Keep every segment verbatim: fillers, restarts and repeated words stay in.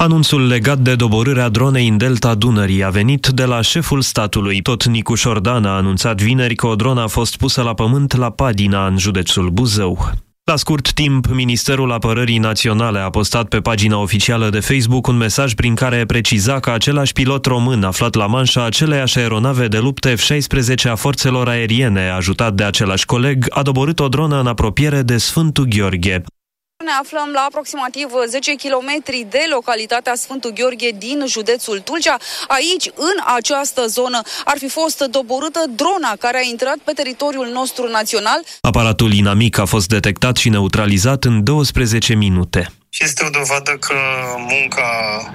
Anunțul legat de doborârea dronei în delta Dunării a venit de la șeful statului. Tot Nicu Șordan a anunțat vineri că o dronă a fost pusă la pământ la Padina, în județul Buzău. La scurt timp, Ministerul Apărării Naționale a postat pe pagina oficială de Facebook un mesaj prin care preciza că același pilot român aflat la manșa aceleiași aeronave de luptă F șaisprezece a forțelor aeriene, ajutat de același coleg, a doborât o dronă în apropiere de Sfântul Gheorghe. Ne aflăm la aproximativ zece kilometri de localitatea Sfântul Gheorghe din județul Tulcea. Aici, în această zonă, ar fi fost doborâtă drona care a intrat pe teritoriul nostru național. Aparatul inamic a fost detectat și neutralizat în douăsprezece minute. Și este o dovadă că munca,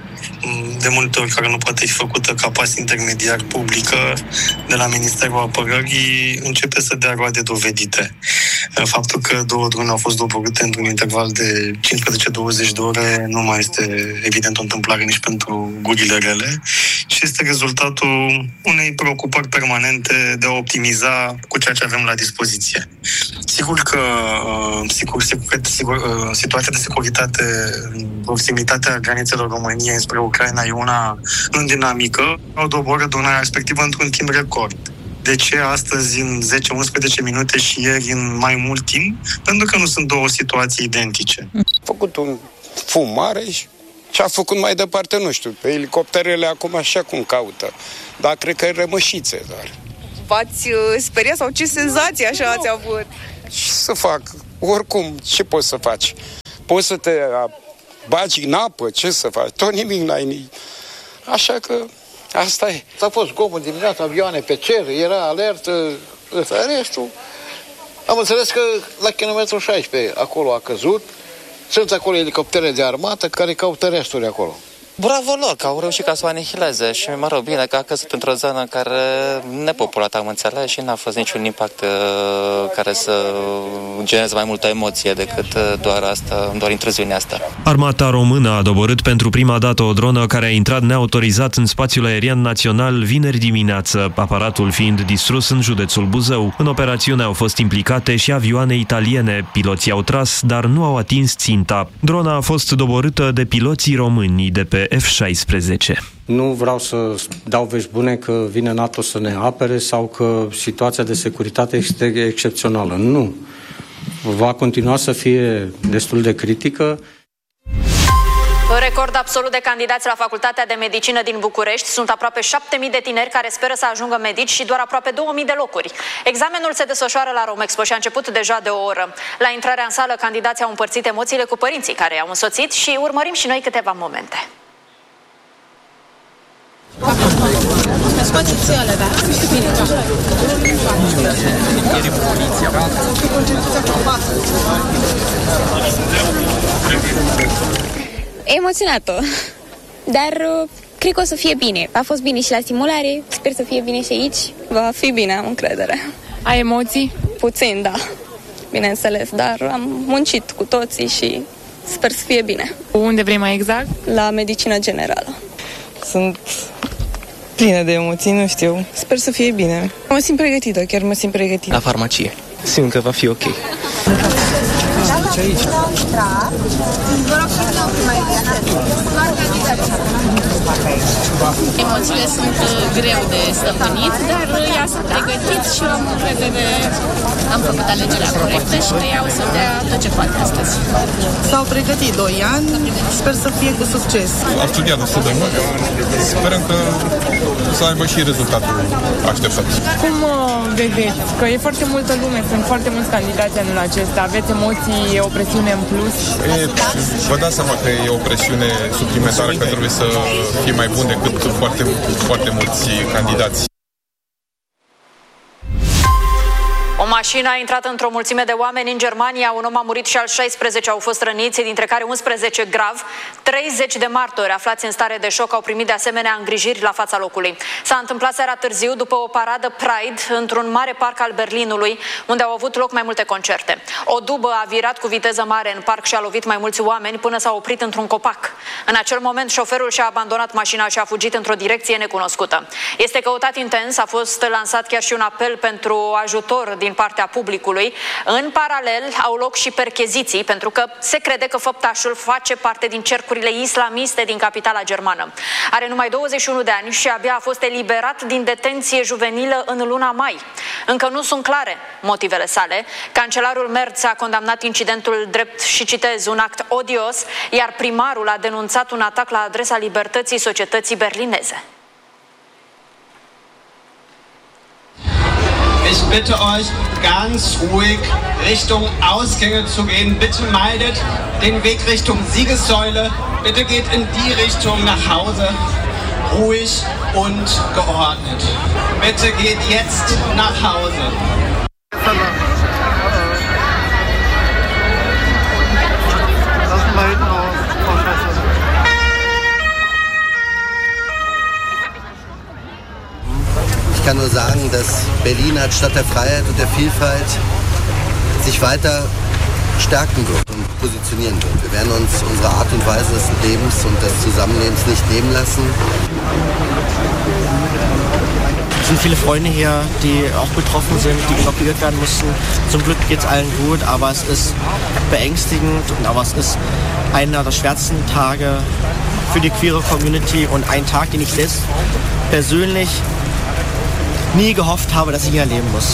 de multe ori, care nu poate fi făcută ca pas intermediar publică de la Ministerul Apărării, începe să dea roade dovedite. Faptul că două drone au fost doborâte într-un interval de cincisprezece douăzeci de ore nu mai este evident o întâmplare nici pentru gurile rele și este rezultatul unei preocupări permanente de a optimiza cu ceea ce avem la dispoziție. Sigur că sigur, sigur, sigur, situația de securitate în proximitatea granițelor României spre Ucraina e una în dinamică. Au doborât drona respectivă într-un timp record. De ce astăzi în zece unsprezece minute și ieri în mai mult timp? Pentru că nu sunt două situații identice. A făcut un fum mare și ce a făcut mai departe, nu știu. Pe elicopterele acum așa cum caută. Dar cred că e rămășițe doar. V-ați speriat sau ce senzație așa ați avut? Ce să fac? Oricum, ce poți să faci? Poți să te bagi în apă, ce să faci? Tot nimic n-ai. Așa că asta e. S-a fost zgomot dimineața, avioane pe cer, era alertă, ăsta, restul. Am înțeles că la kilometrul șaisprezece acolo a căzut. Sunt acolo elicoptere de armată care caută resturi acolo. Bravo lor, că au reușit ca să o anihileze și, mă rog, bine că a căzut într-o zonă care nepopulată, am înțeles, și n-a fost niciun impact uh, care să genereze mai multă emoție decât uh, doar asta, doar intruziunea asta. Armata română a doborât pentru prima dată o dronă care a intrat neautorizat în spațiul aerian național vineri dimineață, aparatul fiind distrus în județul Buzău. În operațiune au fost implicate și avioane italiene. Piloții au tras, dar nu au atins ținta. Drona a fost doborâtă de piloții români de pe F șaisprezece. Nu vreau să dau vești bune că vine NATO să ne apere sau că situația de securitate este excepțională. Nu. Va continua să fie destul de critică. Record absolut de candidați la Facultatea de Medicină din București. Sunt aproape șapte mii de tineri care speră să ajungă medici și doar aproape două mii de locuri. Examenul se desfășoară la Romexpo și a început deja de o oră. La intrarea în sală, candidații au împărțit emoțiile cu părinții care i-au însoțit și urmărim și noi câteva momente. Emoționată, dar uh, cred că o să fie bine. A fost bine și la simulare, sper să fie bine și aici. Va fi bine, am încredere. Ai emoții? Puțin, da, bineînțeles, dar am muncit cu toții și sper să fie bine. Unde vrei mai exact? La medicină generală. Sunt plină de emoții, nu știu. Sper să fie bine. Mă simt pregătită, chiar mă simt pregătită. La farmacie. Simt că va fi ok. Emoțiile sunt greu de stăpânit, dar ea s-a pregătit și am încredere, am făcut alegerea corectă și că ea o să dea tot ce poate astăzi. S-au pregătit doi ani, sper să fie cu succes. Am studiat destul de mult, sperăm că să aibă și rezultatul așteptat. Cum vedeți? Că e foarte multă lume, sunt foarte mulți candidați anul acesta, aveți emoții, e o presiune în plus? E, vă dați seama că e o presiune suplimentară, că trebuie să fie mai bun decât foarte, foarte mulți candidați. O mașină a intrat într-o mulțime de oameni în Germania, un om a murit și al șaisprezece au fost răniți, dintre care unsprezece grav. treizeci de martori aflați în stare de șoc au primit de asemenea îngrijiri la fața locului. S-a întâmplat seara târziu după o paradă Pride într-un mare parc al Berlinului, unde au avut loc mai multe concerte. O dubă a virat cu viteză mare în parc și a lovit mai mulți oameni până s-a oprit într-un copac. În acel moment, șoferul și-a abandonat mașina și a fugit într-o direcție necunoscută. Este căutat intens, a fost lansat chiar și un apel pentru ajutor din partea publicului. În paralel au loc și percheziții, pentru că se crede că făptașul face parte din cercurile islamiste din capitala germană. Are numai douăzeci și unu de ani și abia a fost eliberat din detenție juvenilă în luna mai. Încă nu sunt clare motivele sale. Cancelarul Merz a condamnat incidentul drept, și citez, un act odios, iar primarul a denunțat un atac la adresa libertății societății berlineze. Ich bitte euch, ganz ruhig Richtung Ausgänge zu gehen. Bitte meidet den Weg Richtung Siegessäule. Bitte geht in die Richtung nach Hause. Ruhig und geordnet. Bitte geht jetzt nach Hause. Ich kann nur sagen, dass Berlin als Stadt der Freiheit und der Vielfalt sich weiter stärken wird und positionieren wird. Wir werden uns unsere Art und Weise des Lebens und des Zusammenlebens nicht nehmen lassen. Es sind viele Freunde hier, die auch betroffen sind, die evakuiert werden mussten. Zum Glück geht es allen gut, aber es ist beängstigend, aber es ist einer der schwersten Tage für die queere Community und ein Tag, den ich selbst persönlich nie gehofft habe, dass ich ihn erleben muss.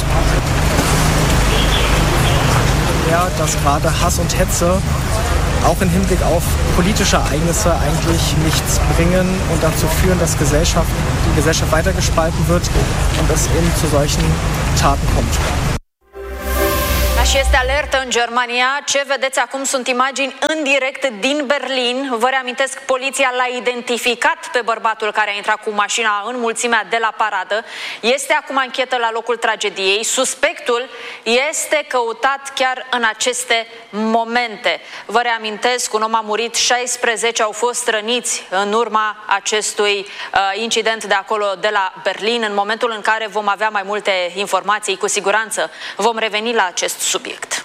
Ja, dass gerade Hass und Hetze auch im Hinblick auf politische Ereignisse eigentlich nichts bringen und dazu führen, dass Gesellschaft, die Gesellschaft weiter gespalten wird und es eben zu solchen Taten kommt. Și este alertă în Germania. Ce vedeți acum sunt imagini în direct din Berlin. Vă reamintesc, poliția l-a identificat pe bărbatul care a intrat cu mașina în mulțimea de la paradă. Este acum anchetă la locul tragediei. Suspectul este căutat chiar în aceste momente. Vă reamintesc, un om a murit, șaisprezece au fost răniți în urma acestui uh, incident de acolo, de la Berlin. În momentul în care vom avea mai multe informații, cu siguranță vom reveni la acest subiect. Subiect.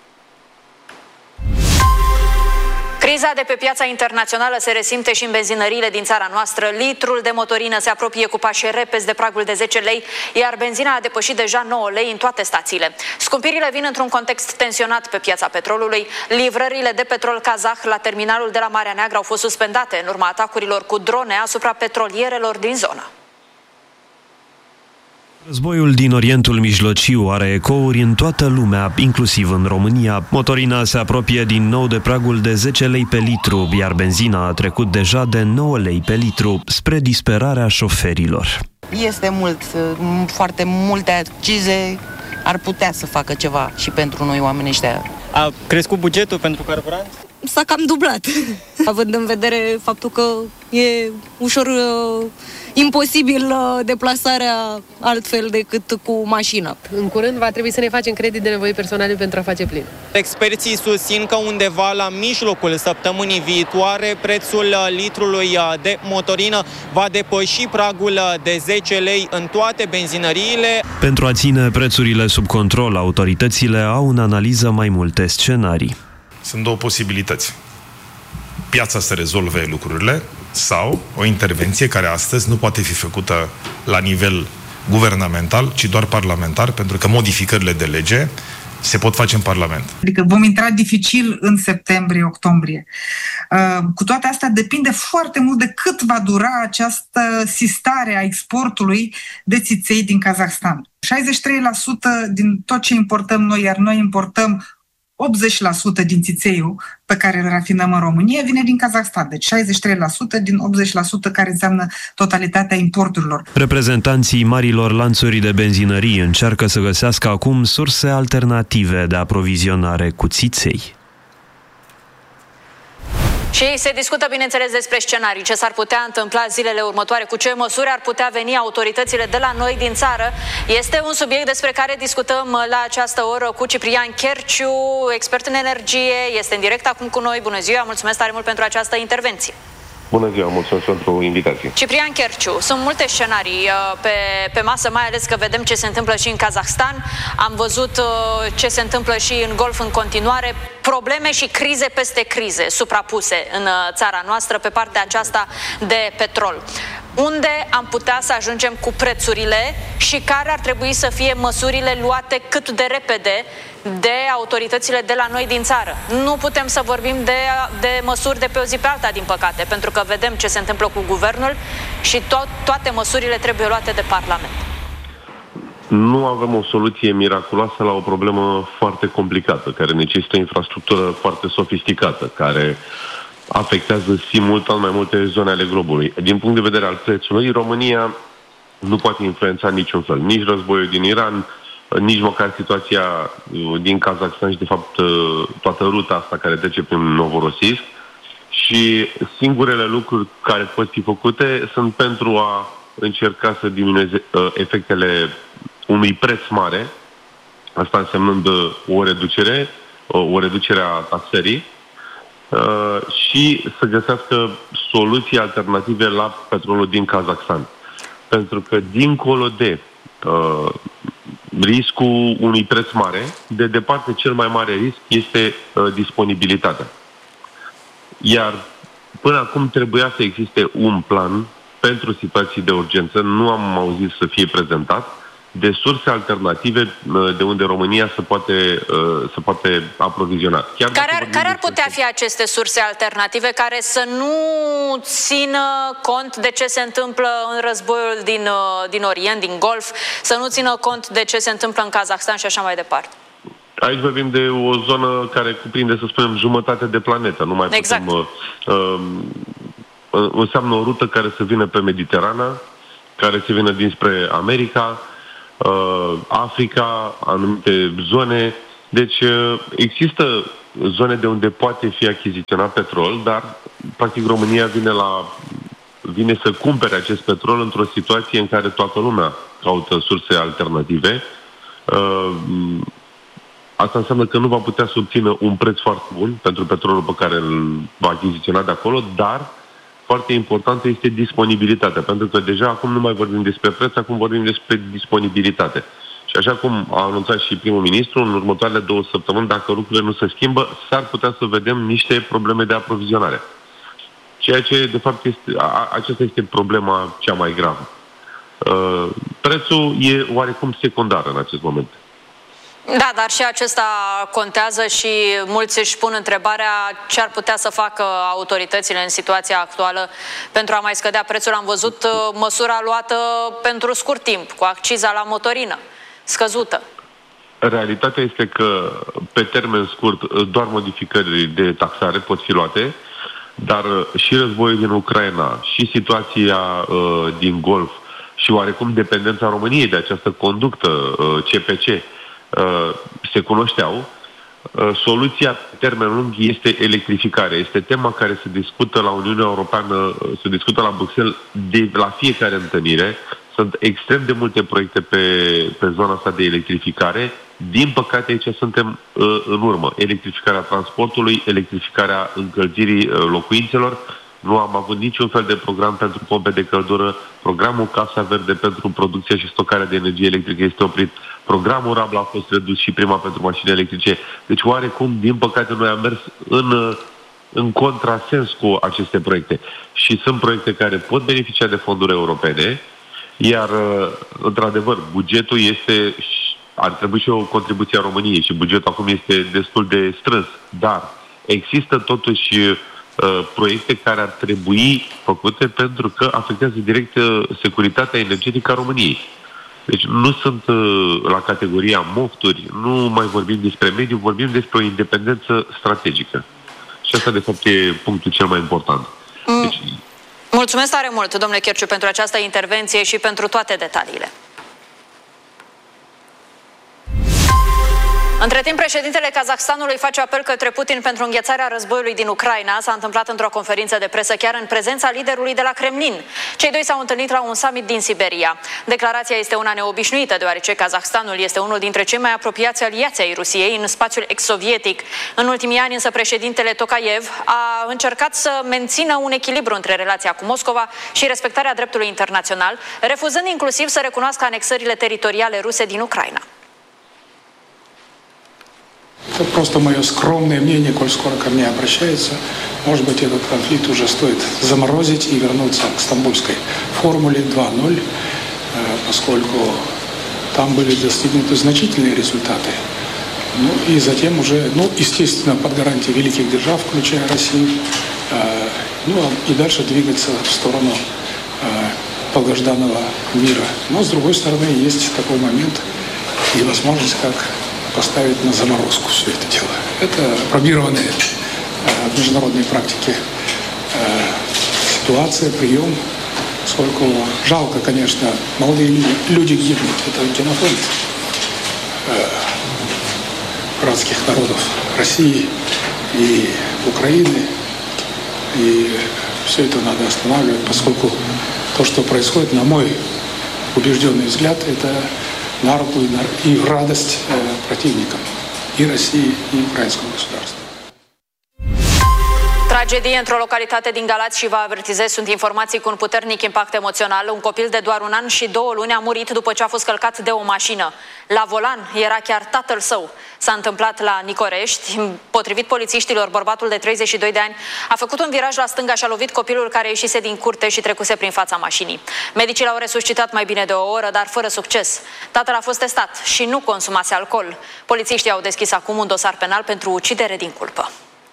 Criza de pe piața internațională se resimte și în benzinăriile din țara noastră. Litrul de motorină se apropie cu pași repezi de pragul de zece lei, iar benzina a depășit deja nouă lei în toate stațiile. Scumpirile vin într-un context tensionat pe piața petrolului. Livrările de petrol kazah la terminalul de la Marea Neagră au fost suspendate în urma atacurilor cu drone asupra petrolierelor din zonă. Războiul din Orientul Mijlociu are ecouri în toată lumea, inclusiv în România. Motorina se apropie din nou de pragul de zece lei pe litru, iar benzina a trecut deja de nouă lei pe litru, spre disperarea șoferilor. Este mult, foarte multe accize, ar putea să facă ceva și pentru noi oamenii ăștia. A crescut bugetul pentru carburant? S-a cam dublat, având în vedere faptul că e ușor uh, imposibil uh, deplasarea altfel decât cu mașina. În curând va trebui să ne facem credit de nevoi personale pentru a face plin. Experții susțin că undeva la mijlocul săptămânii viitoare prețul litrului de motorină va depăși pragul de zece lei în toate benzinăriile. Pentru a ține prețurile sub control, autoritățile au în analiză mai multe scenarii. Sunt două posibilități. Piața să rezolve lucrurile sau o intervenție care astăzi nu poate fi făcută la nivel guvernamental, ci doar parlamentar, pentru că modificările de lege se pot face în Parlament. Adică vom intra dificil în septembrie-octombrie. Cu toate astea depinde foarte mult de cât va dura această sistare a exportului de țiței din Kazahstan. șaizeci și trei la sută din tot ce importăm noi, iar noi importăm optzeci la sută din țițeiul pe care îl rafinăm în România vine din Kazahstan, deci șaizeci și trei la sută din optzeci la sută care înseamnă totalitatea importurilor. Reprezentanții marilor lanțuri de benzinării încearcă să găsească acum surse alternative de aprovizionare cu țiței. Și se discută, bineînțeles, despre scenarii, ce s-ar putea întâmpla zilele următoare, cu ce măsuri ar putea veni autoritățile de la noi din țară. Este un subiect despre care discutăm la această oră cu Ciprian Cherciu, expert în energie, este în direct acum cu noi. Bună ziua, mulțumesc tare mult pentru această intervenție. Bună ziua, mulțumesc pentru invitație. Ciprian Cherciu, sunt multe scenarii pe, pe masă, mai ales că vedem ce se întâmplă și în Kazahstan, am văzut ce se întâmplă și în Golf în continuare, probleme și crize peste crize suprapuse în țara noastră pe partea aceasta de petrol. unde am putea să ajungem cu prețurile și care ar trebui să fie măsurile luate cât de repede de autoritățile de la noi din țară. Nu putem să vorbim de, de măsuri de pe o zi pe alta, din păcate, pentru că vedem ce se întâmplă cu guvernul și to- toate măsurile trebuie luate de Parlament. Nu avem o soluție miraculoasă la o problemă foarte complicată, care necesită infrastructură foarte sofisticată, care afectează simultan mai multe zone ale globului. Din punct de vedere al prețului, România nu poate influența niciun fel. Nici războiul din Iran, nici măcar situația din Kazakhstan și, de fapt, toată ruta asta care trece prin Novorossiysk. Și singurele lucruri care pot fi făcute sunt pentru a încerca să diminueze efectele unui preț mare, asta însemnând o reducere, o reducere a taxării, și să găsească soluții alternative la petrolul din Kazakhstan. Pentru că, dincolo de uh, riscul unui preț mare, de departe cel mai mare risc este uh, disponibilitatea. Iar până acum trebuia să existe un plan pentru situații de urgență, nu am auzit să fie prezentat, de surse alternative de unde România se poate, se poate aproviziona. Chiar care ar, care ar putea fi aceste surse alternative care să nu țină cont de ce se întâmplă în războiul din, din Orient, din Golf, să nu țină cont de ce se întâmplă în Kazakhstan și așa mai departe? Aici vorbim de o zonă care cuprinde, să spunem, jumătate de planetă. Nu mai exact. putem... Uh, uh, înseamnă o rută care să vină pe Mediterana, care să vină dinspre America, Africa, anumite zone. Deci există zone de unde poate fi achiziționat petrol, dar practic România vine, la, vine să cumpere acest petrol într-o situație în care toată lumea caută surse alternative. Asta înseamnă că nu va putea să obțină un preț foarte bun pentru petrolul pe care îl va achiziționa de acolo, dar foarte importantă este disponibilitatea, pentru că deja acum nu mai vorbim despre preț, acum vorbim despre disponibilitate. Și așa cum a anunțat și primul ministru, în următoarele două săptămâni, dacă lucrurile nu se schimbă, s-ar putea să vedem niște probleme de aprovizionare. Ceea ce, de fapt, este, a, aceasta este problema cea mai gravă. Uh, prețul e oarecum secundar în acest moment. Da, dar și acesta contează și mulți își pun întrebarea ce ar putea să facă autoritățile în situația actuală pentru a mai scădea prețul. Am văzut măsura luată pentru scurt timp, cu acciza la motorină, scăzută. Realitatea este că, pe termen scurt, doar modificări de taxare pot fi luate, dar și războiul din Ucraina, și situația uh, din Golf, și oarecum dependența României de această conductă uh, C P C, se cunoșteau. Soluția pe termen lung este electrificarea. Este tema care se discută la Uniunea Europeană, se discută la Bruxelles de la fiecare întâlnire. Sunt extrem de multe proiecte pe, pe zona asta de electrificare. Din păcate aici suntem în urmă. Electrificarea transportului, electrificarea încălzirii locuințelor. Nu am avut niciun fel de program pentru pompe de căldură. Programul Casa Verde pentru producția și stocarea de energie electrică este oprit. Programul Rabla a fost redus și prima pentru mașini electrice. Deci oarecum, din păcate, noi am mers în, în contrasens cu aceste proiecte. Și sunt proiecte care pot beneficia de fonduri europene, iar, într-adevăr, bugetul este, ar trebui și o contribuție a României și bugetul acum este destul de strâns. Dar există totuși proiecte care ar trebui făcute pentru că afectează direct securitatea energetică a României. Deci nu sunt la categoria mofturi, nu mai vorbim despre mediu, vorbim despre o independență strategică. Și asta, de fapt, e punctul cel mai important. Deci... Mulțumesc tare mult, domnule Chirciu, pentru această intervenție și pentru toate detaliile. Între timp, președintele Kazahstanului face apel către Putin pentru înghețarea războiului din Ucraina. S-a întâmplat într-o conferință de presă chiar în prezența liderului de la Kremlin. Cei doi s-au întâlnit la un summit din Siberia. Declarația este una neobișnuită, deoarece Kazahstanul este unul dintre cei mai apropiați aliați ai Rusiei în spațiul ex-sovietic. În ultimii ani, însă, președintele Tokayev a încercat să mențină un echilibru între relația cu Moscova și respectarea dreptului internațional, refuzând inclusiv să recunoască anexările teritoriale ruse din Ucraina. Это просто мое скромное мнение, коль скоро ко мне обращаются. Может быть, этот конфликт уже стоит заморозить и вернуться к стамбульской формуле два ноль, поскольку там были достигнуты значительные результаты. Ну и затем уже, ну, естественно, под гарантией великих держав, включая Россию, ну и дальше двигаться в сторону долгожданного мира. Но, с другой стороны, есть такой момент и возможность, как поставить на заморозку все это дело. Это опробированная э, в международной практике э, ситуация, прием, поскольку жалко, конечно, молодые люди гибнут. Это генофонд э, братских народов России и Украины. И все это надо останавливать, поскольку то, что происходит, на мой убежденный взгляд, это на руку и, на, и в радость э, противникам и России, и украинского государства. Tragedie într-o localitate din Galați și vă avertizez, sunt informații cu un puternic impact emoțional. Un copil de doar un an și două luni a murit după ce a fost călcat de o mașină. La volan era chiar tatăl său. S-a întâmplat la Nicorești. Potrivit polițiștilor, bărbatul de treizeci și doi de ani a făcut un viraj la stânga și a lovit copilul care ieșise din curte și trecuse prin fața mașinii. Medicii l-au resuscitat mai bine de o oră, dar fără succes. Tatăl a fost testat și nu consumase alcool. Polițiștii au deschis acum un dosar penal pentru ucidere din culpă.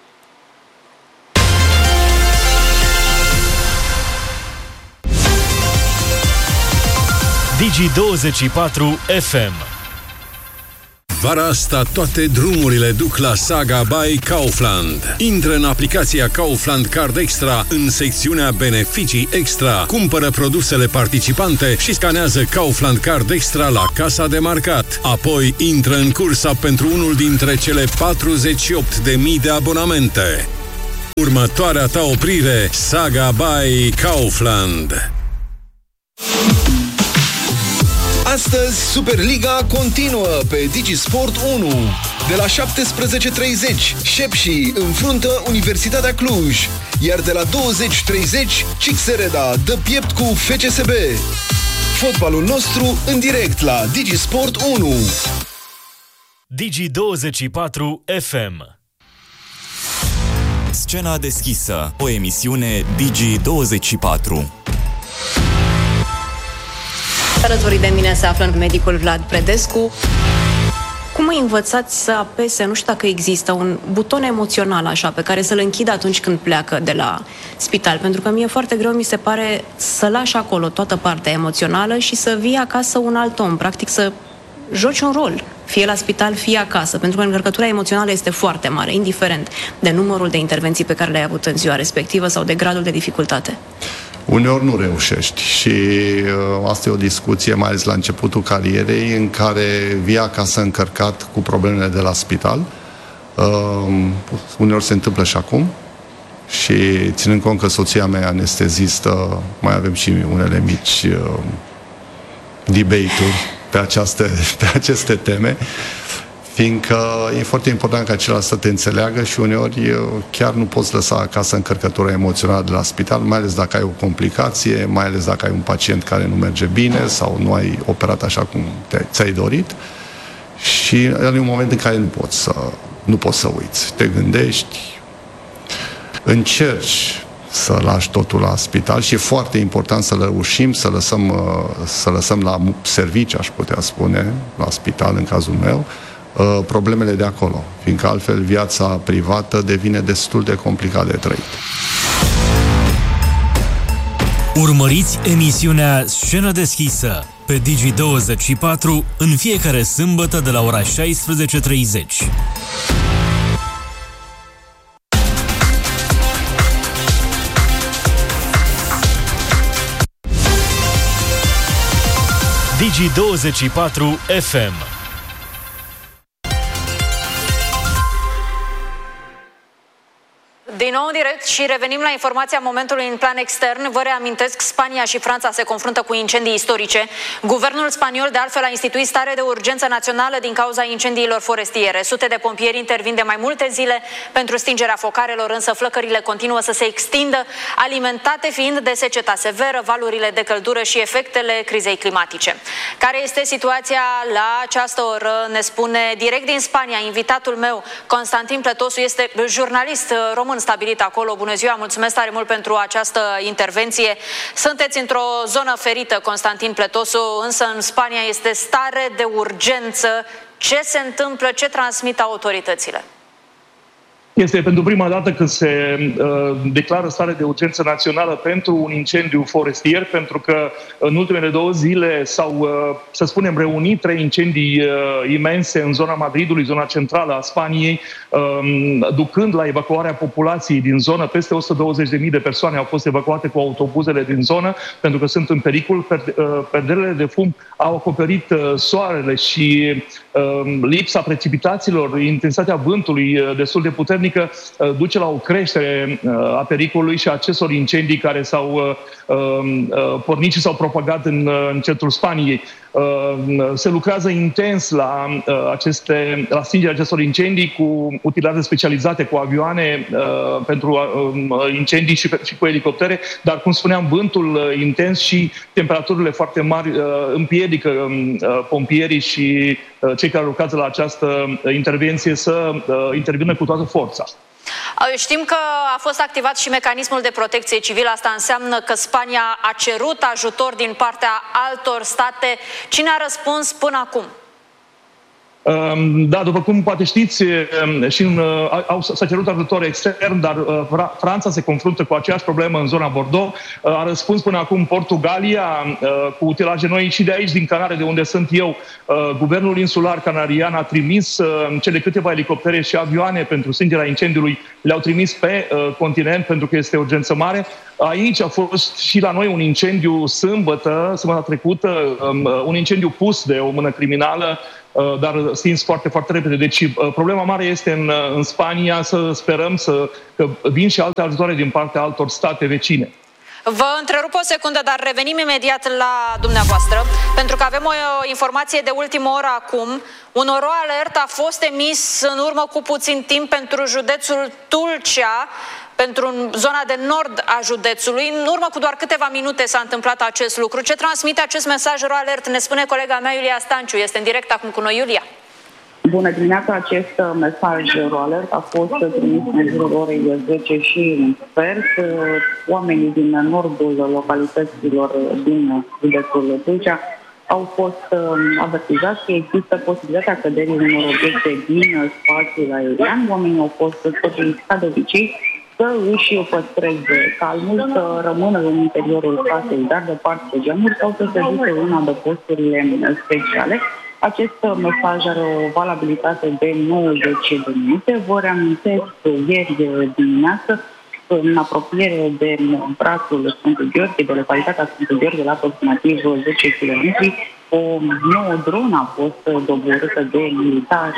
Digi douăzeci și patru F M. Vara asta toate drumurile duc la Saga by Kaufland. Intră în aplicația Kaufland Card Extra în secțiunea Beneficii Extra. Cumpără produsele participante și scanează Kaufland Card Extra la casa de marcat. Apoi intră în cursa pentru unul dintre cele patruzeci și opt de mii de abonamente. Următoarea ta oprire, Saga by Kaufland. Astăzi, Superliga continuă pe DigiSport unu. De la șaptesprezece treizeci, Șepși înfruntă Universitatea Cluj, iar de la douăzeci treizeci, Cixereda dă piept cu F C S B. Fotbalul nostru în direct la DigiSport unu. Digi douăzeci și patru F M. Scena deschisă, o emisiune Digi douăzeci și patru. Alături de mine se află medicul Vlad Predescu. Cum îi învățați să apese, nu știu dacă există, un buton emoțional așa, pe care să-l închid atunci când pleacă de la spital? Pentru că mie foarte greu mi se pare să lași acolo toată partea emoțională și să vii acasă un alt om, practic să joci un rol, fie la spital, fie acasă, pentru că încărcătura emoțională este foarte mare, indiferent de numărul de intervenții pe care le-ai avut în ziua respectivă sau de gradul de dificultate. Uneori nu reușești și uh, asta e o discuție, mai ales la începutul carierei, în care vii acasă încărcat cu problemele de la spital. Uh, uneori se întâmplă și acum și ținând cont că soția mea e anestezistă, mai avem și unele mici uh, debate-uri pe, această, pe aceste teme, fiindcă e foarte important ca celălalt să te înțeleagă și uneori chiar nu poți lăsa acasă încărcătura emoțională de la spital, mai ales dacă ai o complicație, mai ales dacă ai un pacient care nu merge bine sau nu ai operat așa cum te, ți-ai dorit. Și e un moment în care nu poți să, nu poți să uiți. Te gândești, încerci să lași totul la spital și e foarte important să reușim să lăsăm, să lăsăm la serviciu, aș putea spune, la spital în cazul meu, problemele de acolo, fiindcă altfel viața privată devine destul de complicat de trăit. Urmăriți emisiunea Scenă deschisă pe Digi douăzeci și patru în fiecare sâmbătă de la ora șaisprezece treizeci. Digi douăzeci și patru F M. Din nou în direct și revenim la informația momentului în plan extern. Vă reamintesc, Spania și Franța se confruntă cu incendii istorice. Guvernul spaniol de altfel a instituit stare de urgență națională din cauza incendiilor forestiere. Sute de pompieri intervin de mai multe zile pentru stingerea focarelor, însă flăcările continuă să se extindă, alimentate fiind de seceta severă, valurile de căldură și efectele crizei climatice. Care este situația la această oră? Ne spune direct din Spania invitatul meu, Constantin Pletosu, este jurnalist român stabilit acolo. Bună ziua, mulțumesc tare mult pentru această intervenție. Sunteți într-o zonă ferită, Constantin Pletosu, însă în Spania este stare de urgență. Ce se întâmplă? Ce transmit autoritățile? Este pentru prima dată când se uh, declară stare de urgență națională pentru un incendiu forestier, pentru că în ultimele două zile s-au, uh, să spunem, reunit trei incendii uh, imense în zona Madridului, zona centrală a Spaniei, uh, ducând la evacuarea populației din zonă. Peste o sută douăzeci de mii de persoane au fost evacuate cu autobuzele din zonă, pentru că sunt în pericol. Per, uh, perderele de fum au acoperit uh, soarele și uh, lipsa precipitațiilor, intensitatea vântului uh, destul de puternică, duce la o creștere a pericolului și a acestor incendii care s-au pornit și s-au propagat în, în centrul Spaniei. Se lucrează intens la, aceste, la stingerea acestor incendii cu utilaje specializate, cu avioane pentru incendii și, și cu elicoptere, dar, cum spuneam, vântul intens și temperaturile foarte mari împiedică pompierii și cei care lucrează la această intervenție să intervină cu toată forța. Știm că a fost activat și mecanismul de protecție civilă. Asta înseamnă că Spania a cerut ajutor din partea altor state. Cine a răspuns până acum? Da, după cum poate știți, și în, au, s-a cerut ajutor extern, dar Franța se confruntă cu aceeași problemă în zona Bordeaux. A răspuns până acum Portugalia cu utilaje noi și de aici, din Canare, de unde sunt eu. Guvernul insular canarian a trimis cele câteva elicoptere și avioane pentru stingerea incendiului. Le-au trimis pe continent pentru că este urgență mare. Aici a fost și la noi un incendiu sâmbătă, sâmbătă trecută, un incendiu pus de o mână criminală, dar stins foarte, foarte repede. Deci problema mare este în, în Spania, să sperăm să, că vin și alte ajutoare din partea altor state vecine. Vă întrerup o secundă, dar revenim imediat la dumneavoastră, pentru că avem o informație de ultimă oră acum. Un oro alert a fost emis în urmă cu puțin timp pentru județul Tulcea, pentru zona de nord a județului. În urmă cu doar câteva minute s-a întâmplat acest lucru. Ce transmite acest mesaj ro alert? Ne spune colega mea Iulia Stanciu. Este în direct acum cu noi, Iulia. Bună dimineața! Acest mesaj ro alert a fost trimis în jurul orei zece și un sfert. Oamenii din nordul localităților din județul Tulcea au fost avertizați că există posibilitatea căderii unor obiecte din spațiul aerian. Oamenii au fost sfătuiți, ca de obicei, să își păstreze calmul, să rămână în interiorul casei, dar departe de geamuri, sau să se ducă în adăposturile speciale. Acest mesaj are o valabilitate de nouăzeci de minute. Vă reamintesc că ieri dimineață, în apropiere de brațul Sfântul Gheorghe, de localitatea Sfântul Gheorghe, la aproximativ zece kilometri, o nouă dronă a fost doborâtă de militari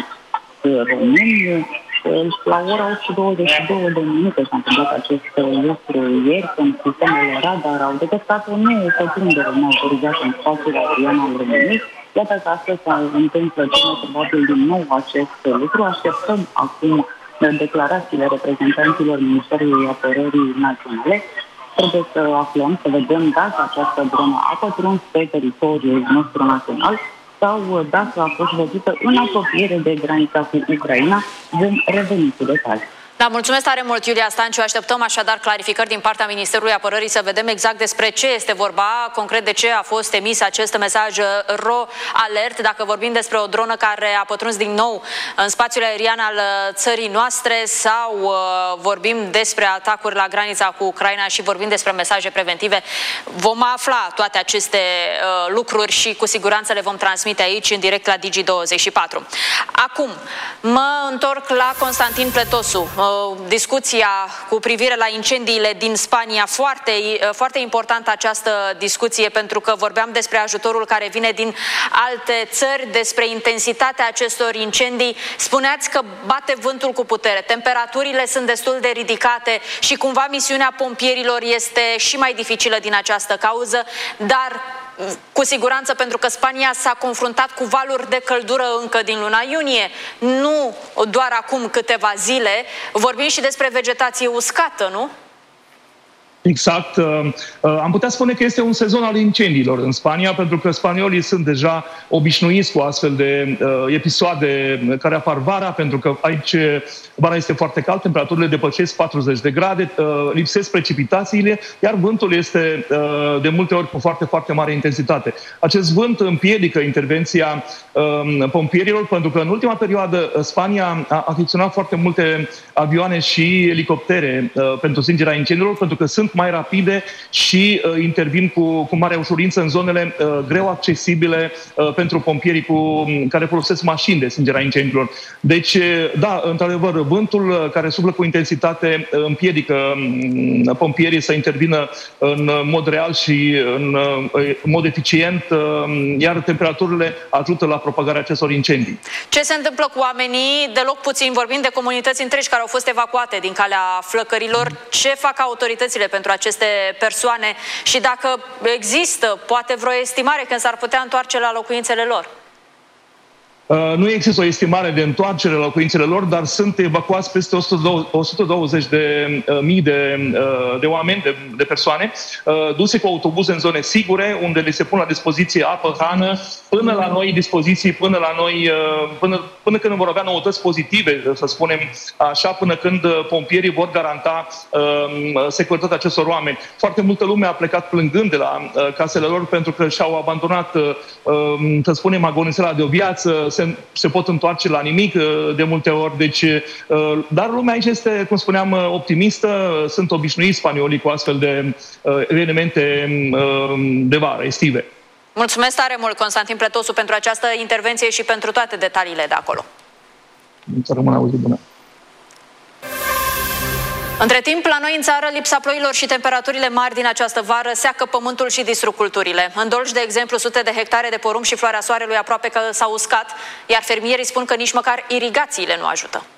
români. La ora opt și douăzeci și două de minute s-a întâmplat acest lucru ieri, când sistemele radar au detectat o nouă pătrundere neautorizată în spațiul aerian al României. Iată că astăzi se întâmplă cel mai probabil din nou acest lucru. Așteptăm acum declarațiile reprezentanților Ministerului Apărării Naționale. Trebuie să aflăm, să vedem dacă această dronă a pătruns pe teritoriul nostru național sau dacă a fost văzută în apropiere de granița cu Ucraina. Vom reveni cu detalii. Da, mulțumesc tare mult, Iulia Stanciu. Așteptăm așadar clarificări din partea Ministerului Apărării, să vedem exact despre ce este vorba, concret de ce a fost emis acest mesaj ro alert. Dacă vorbim despre o dronă care a pătruns din nou în spațiul aerian al țării noastre sau uh, vorbim despre atacuri la granița cu Ucraina și vorbim despre mesaje preventive, vom afla toate aceste uh, lucruri și cu siguranță le vom transmite aici în direct la Digi douăzeci și patru. Acum, mă întorc la Constantin Pletosu. discuția cu privire la incendiile din Spania. Foarte, foarte importantă această discuție, pentru că vorbeam despre ajutorul care vine din alte țări, despre intensitatea acestor incendii. Spuneați că bate vântul cu putere, temperaturile sunt destul de ridicate și cumva misiunea pompierilor este și mai dificilă din această cauză, dar cu siguranță pentru că Spania s-a confruntat cu valuri de căldură încă din luna iunie, nu doar acum câteva zile. Vorbim și despre vegetație uscată, nu? Exact. Am putea spune că este un sezon al incendiilor în Spania, pentru că spaniolii sunt deja obișnuiți cu astfel de episoade care apar vara, pentru că aici vara este foarte cald, temperaturile depășesc patruzeci de grade, lipsesc precipitațiile, iar vântul este de multe ori cu foarte, foarte mare intensitate. Acest vânt împiedică intervenția pompierilor, pentru că în ultima perioadă Spania a achiziționat foarte multe avioane și elicoptere pentru stingerea incendiilor, pentru că sunt mai rapide și uh, intervin cu, cu mare ușurință în zonele uh, greu accesibile uh, pentru pompierii cu, care folosesc mașini de stingere a incendiilor. Deci, uh, da, într-adevăr, vântul uh, care suflă cu intensitate uh, împiedică uh, pompierii să intervină în mod real și în uh, mod eficient, uh, iar temperaturile ajută la propagarea acestor incendii. Ce se întâmplă cu oamenii? Deloc puțin vorbim de comunități întregi care au fost evacuate din calea flăcărilor. Ce fac autoritățile pentru aceste persoane și dacă există poate vreo estimare când s-ar putea întoarce la locuințele lor? Nu există o estimare de întoarcere la locuințele lor, dar sunt evacuați peste o sută douăzeci de mii de, de oameni, de, de persoane, duse cu autobuze în zone sigure, unde le se pun la dispoziție apă, hrană, până la noi dispoziții, până la noi, până, până când vor avea noutăți pozitive, să spunem așa, până când pompierii vor garanta securitatea acestor oameni. Foarte multă lume a plecat plângând de la casele lor pentru că și-au abandonat, să spunem, agonisela de o viață, Se, se pot întoarce la nimic de multe ori. Deci, dar lumea aici este, cum spuneam, optimistă. Sunt obișnuiți spaniolii cu astfel de evenimente de vară, estive. Mulțumesc tare mult, Constantin Pletosu, pentru această intervenție și pentru toate detaliile de acolo. Să rămână auzi bună. Între timp, la noi în țară, lipsa ploilor și temperaturile mari din această vară seacă pământul și distrug culturile. În Dolj, de exemplu, sute de hectare de porumb și floarea soarelui aproape că s-au uscat, iar fermierii spun că nici măcar irigațiile nu ajută.